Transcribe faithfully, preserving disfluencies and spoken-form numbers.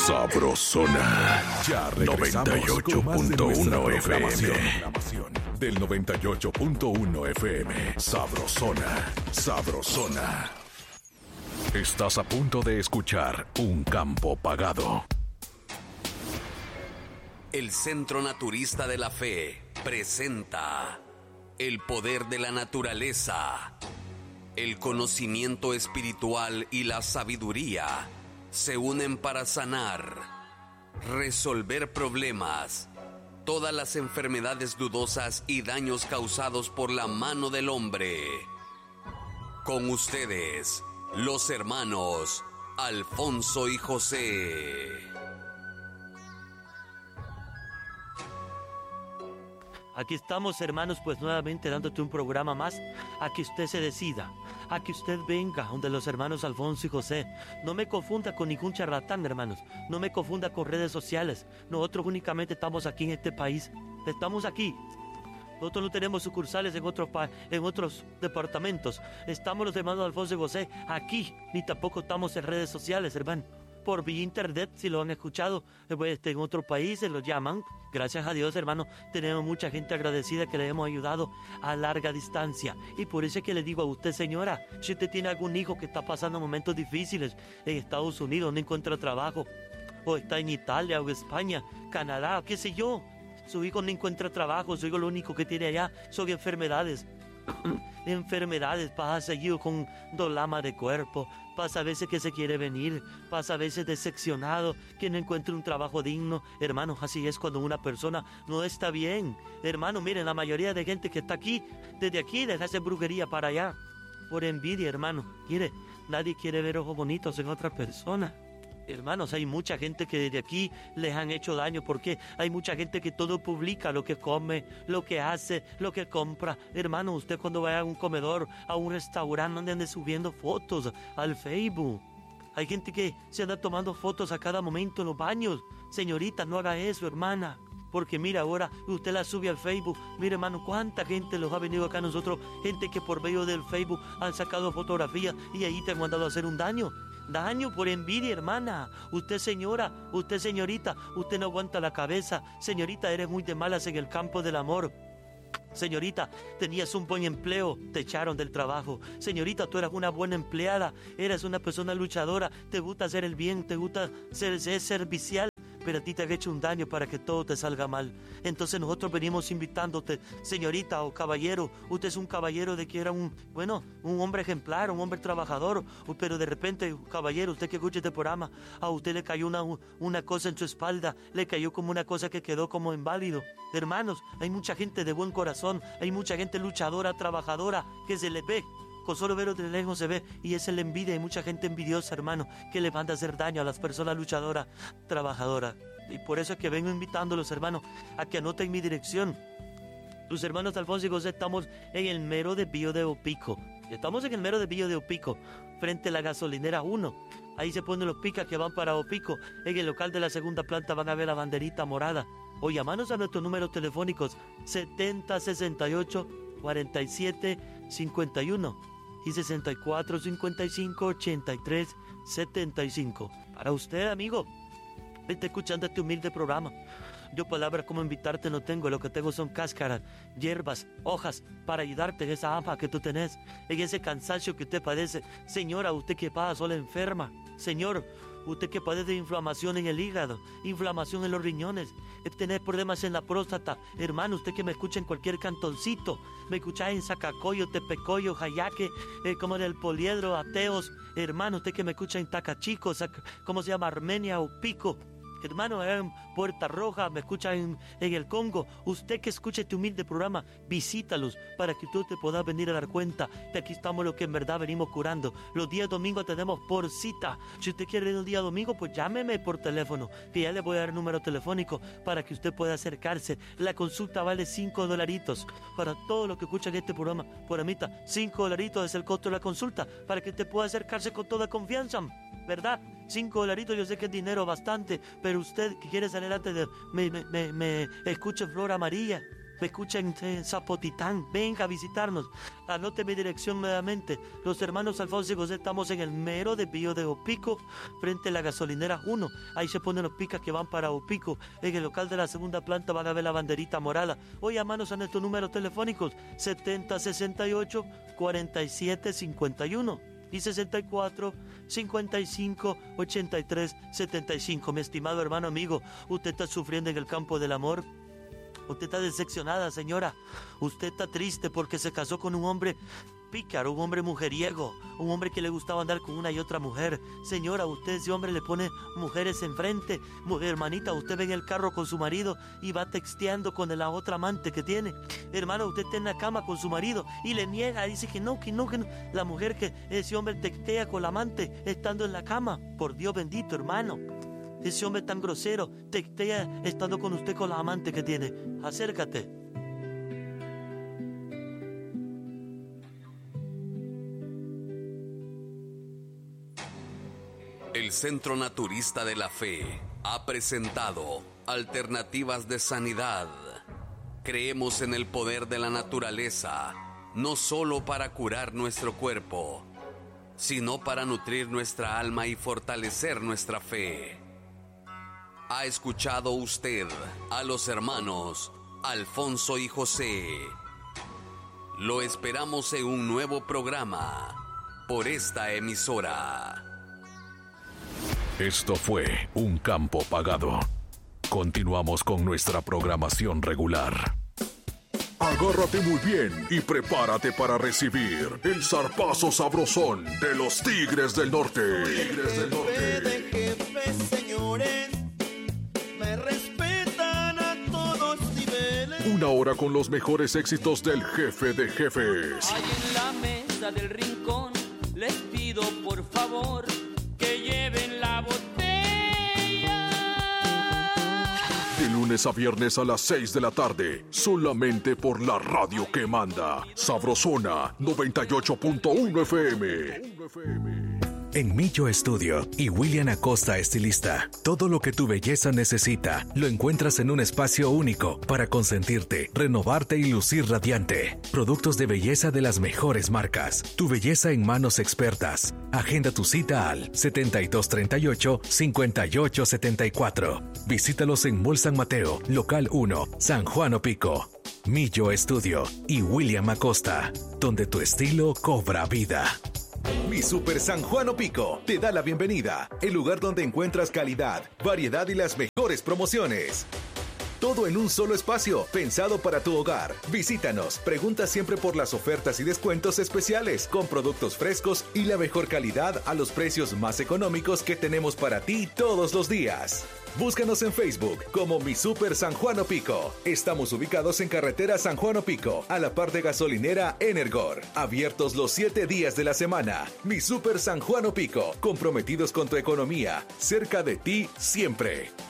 Sabrosona. Ya noventa y ocho punto uno F M. Del noventa y ocho punto uno F M. Sabrosona. Sabrosona. Estás a punto de escuchar Un Campo Pagado. El Centro Naturista de la Fe presenta el poder de la naturaleza. El conocimiento espiritual y la sabiduría se unen para sanar, resolver problemas, todas las enfermedades dudosas y daños causados por la mano del hombre. Con ustedes, los hermanos Alfonso y José. Aquí estamos, hermanos, pues nuevamente dándote un programa más a que usted se decida, a que usted venga donde los hermanos Alfonso y José. No me confunda con ningún charlatán, hermanos. No me confunda con redes sociales. Nosotros únicamente estamos aquí en este país. Estamos aquí. Nosotros no tenemos sucursales en otros, pa- en otros departamentos. Estamos los hermanos Alfonso y José aquí, ni tampoco estamos en redes sociales, hermano. Por vía internet, si lo han escuchado, pues, en otros países lo llaman. Gracias a Dios, hermano, tenemos mucha gente agradecida que le hemos ayudado a larga distancia. Y por eso es que le digo a usted, señora, si usted tiene algún hijo que está pasando momentos difíciles en Estados Unidos, no encuentra trabajo, o está en Italia o España, Canadá, qué sé yo, su hijo no encuentra trabajo, su hijo lo único que tiene allá son enfermedades. Enfermedades, pasa seguido con dolama de cuerpo, pasa a veces que se quiere venir, pasa a veces decepcionado, que no encuentra un trabajo digno. Hermanos, así es cuando una persona no está bien. Hermanos, miren, la mayoría de gente que está aquí, desde aquí, desde hacer brujería para allá, por envidia, hermano. Mire, nadie quiere ver ojos bonitos en otra persona. Hermanos, hay mucha gente que desde aquí les han hecho daño, porque hay mucha gente que todo publica, lo que come, lo que hace, lo que compra. Hermano, usted cuando vaya a un comedor, a un restaurante, no ande subiendo fotos al Facebook. Hay gente que se anda tomando fotos a cada momento en los baños. Señorita, no haga eso, hermana. Porque mira, ahora usted la sube al Facebook. Mire, hermano, cuánta gente los ha venido acá a nosotros. Gente que por medio del Facebook han sacado fotografías y ahí te han mandado a hacer un daño. Daño por envidia, hermana. Usted, señora, usted, señorita, usted no aguanta la cabeza. Señorita, eres muy de malas en el campo del amor. Señorita, tenías un buen empleo, te echaron del trabajo. Señorita, tú eras una buena empleada, eras una persona luchadora, te gusta hacer el bien, te gusta ser, ser servicial, pero a ti te han hecho un daño para que todo te salga mal. Entonces nosotros venimos invitándote, señorita o caballero, usted es un caballero de que era un, bueno, un hombre ejemplar, un hombre trabajador, pero de repente, caballero, usted que escucha este programa, a usted le cayó una, una cosa en su espalda, le cayó como una cosa que quedó como inválido. Hermanos, hay mucha gente de buen corazón, hay mucha gente luchadora, trabajadora, que se le ve. Con solo verlo de lejos se ve, y esa es la envidia. Hay mucha gente envidiosa, hermano, que le manda a hacer daño a las personas luchadoras, trabajadoras. Y por eso es que vengo invitando a los hermanos a que anoten mi dirección. Tus hermanos Alfonso y José estamos en el mero desvío de Opico. Estamos en el mero desvío de Opico, frente a la gasolinera uno. Ahí se ponen los picas que van para Opico. En el local de la segunda planta van a ver la banderita morada. O llamanos a nuestros números telefónicos setenta sesenta y ocho cuarenta y siete cincuenta y uno y sesenta y cuatro cincuenta y cinco ochenta y tres setenta y cinco. Para usted, amigo, vete escuchando este humilde programa. Yo palabras como invitarte no tengo, lo que tengo son cáscaras, hierbas, hojas, para ayudarte en esa hampa que tú tenés, en ese cansancio que usted padece. Señora, usted que pasa sola enferma. Señor, usted que padece de inflamación en el hígado, inflamación en los riñones, tener problemas en la próstata. Hermano, usted que me escucha en cualquier cantoncito, me escucha en Zacacoyo, Tepecoyo, Jayaque, eh, como en el Poliedro, Ateos. Hermano, usted que me escucha en Tacachico, Zac- ¿cómo se llama? Armenia o Pico. Hermano, en Puerta Roja, me escucha en, en el Congo. Usted que escucha este humilde programa, visítalos para que tú te puedas venir a dar cuenta de aquí estamos lo que en verdad venimos curando. Los días domingos tenemos por cita. Si usted quiere ir el día domingo, pues llámeme por teléfono, que ya le voy a dar el número telefónico para que usted pueda acercarse. La consulta vale cinco dolaritos. Para todo lo que escuchan este programa, por amita, cinco dolaritos es el costo de la consulta, para que usted pueda acercarse con toda confianza, ¿verdad? Cinco dolaritos, yo sé que es dinero bastante, pero usted que quiere salir antes de... Me, me, me, me escuche Flor Amarilla, me escuchan en Zapotitán, venga a visitarnos. Anote mi dirección nuevamente. Los hermanos Alfonso y José estamos en el mero desvío de Opico, frente a la gasolinera uno. Ahí se ponen los picas que van para Opico. En el local de la segunda planta van a ver la banderita morada. O llámanos a nuestros números telefónicos setenta sesenta y ocho cuarenta y siete cincuenta y uno y sesenta y cuatro cincuenta y cinco ochenta y tres setenta y cinco. Mi estimado hermano amigo, usted está sufriendo en el campo del amor. Usted está decepcionada, señora. Usted está triste porque se casó con un hombre pícaro, un hombre mujeriego, un hombre que le gustaba andar con una y otra mujer. Señora, usted, ese hombre le pone mujeres enfrente. Mujer, hermanita, usted ve en el carro con su marido y va texteando con la otra amante que tiene. Hermano, usted está en la cama con su marido y le niega, dice que no, que no, que no. La mujer que ese hombre textea con la amante estando en la cama. Por Dios bendito, hermano. Ese hombre tan grosero textea estando con usted con la amante que tiene. Acércate. El Centro Naturista de la Fe ha presentado alternativas de sanidad. Creemos en el poder de la naturaleza, no solo para curar nuestro cuerpo, sino para nutrir nuestra alma y fortalecer nuestra fe. ¿Ha escuchado usted a los hermanos Alfonso y José? Lo esperamos en un nuevo programa por esta emisora. Esto fue Un Campo Pagado. Continuamos con nuestra programación regular. Agárrate muy bien y prepárate para recibir el zarpazo sabrosón de los Tigres del Norte. Tigres del Norte. De jefes, señores, me respetan a todos niveles. Una hora con los mejores éxitos del jefe de jefes. Ahí en la mesa del rincón les pido por favor que lleven la botella. De lunes a viernes a las seis de la tarde, solamente por la radio que manda. Sabrosona noventa y ocho punto uno F M. En Millo Estudio y William Acosta Estilista, todo lo que tu belleza necesita lo encuentras en un espacio único para consentirte, renovarte y lucir radiante. Productos de belleza de las mejores marcas. Tu belleza en manos expertas. Agenda tu cita al setenta y dos treinta y ocho cincuenta y ocho setenta y cuatro. Visítalos en Mall San Mateo, Local uno, San Juan Opico. Millo Estudio y William Acosta, donde tu estilo cobra vida. Mi Super San Juan Opico te da la bienvenida, el lugar donde encuentras calidad, variedad y las mejores promociones. Todo en un solo espacio, pensado para tu hogar. Visítanos, pregunta siempre por las ofertas y descuentos especiales, con productos frescos y la mejor calidad a los precios más económicos que tenemos para ti todos los días. Búscanos en Facebook como Mi Super San Juan Opico. Estamos ubicados en carretera San Juan Opico, a la par de gasolinera Energor. Abiertos los siete días de la semana. Mi Super San Juan Opico, comprometidos con tu economía, cerca de ti siempre.